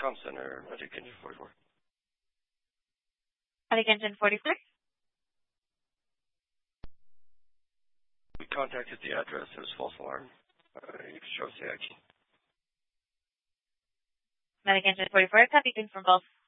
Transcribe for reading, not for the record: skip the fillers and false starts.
comm center, Attic Engine 44. Attic Engine 44? We contacted the address. It was false alarm. You can show us the ID. Attic Engine 44, copy, confirm both.